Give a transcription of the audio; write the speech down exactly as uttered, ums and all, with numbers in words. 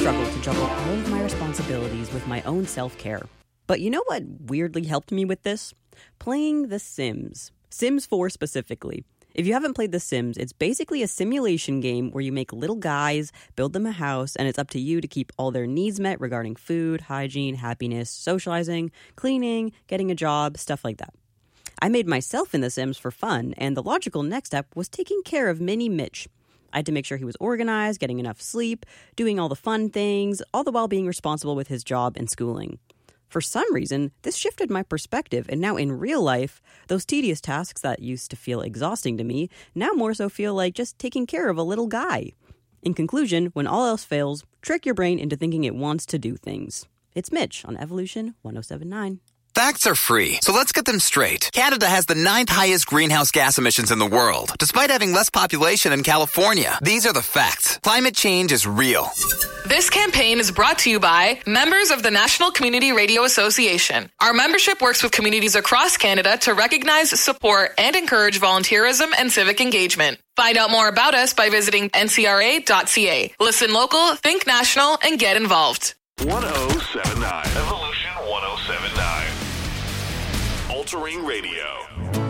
struggle to juggle all of my responsibilities with my own self-care. But you know what weirdly helped me with this? Playing The Sims. Sims four specifically. If you haven't played The Sims, it's basically a simulation game where you make little guys, build them a house, and it's up to you to keep all their needs met regarding food, hygiene, happiness, socializing, cleaning, getting a job, stuff like that. I made myself in The Sims for fun, and the logical next step was taking care of mini Mitch. I had to make sure he was organized, getting enough sleep, doing all the fun things, all the while being responsible with his job and schooling. For some reason, this shifted my perspective, and now in real life, those tedious tasks that used to feel exhausting to me now more so feel like just taking care of a little guy. In conclusion, when all else fails, trick your brain into thinking it wants to do things. It's Mitch on Evolution one oh seven point nine. Facts are free, so let's get them straight. Canada has the ninth highest greenhouse gas emissions in the world, despite having less population in California. These are the facts. Climate change is real. This campaign is brought to you by members of the National Community Radio Association. Our membership works with communities across Canada to recognize, support, and encourage volunteerism and civic engagement. Find out more about us by visiting N C R A dot C A. Listen local, think national, and get involved. one oh seven point nine. Evolution one oh seven point nine. Altering Radio.